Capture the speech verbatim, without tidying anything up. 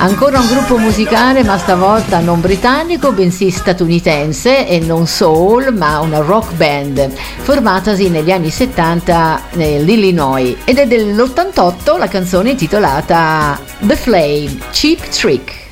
Ancora un gruppo musicale, ma stavolta non britannico, bensì statunitense, e non soul, ma una rock band formatasi negli anni settanta nell'Illinois, ed è dell'ottantotto la canzone intitolata The Flame, Cheap Trick.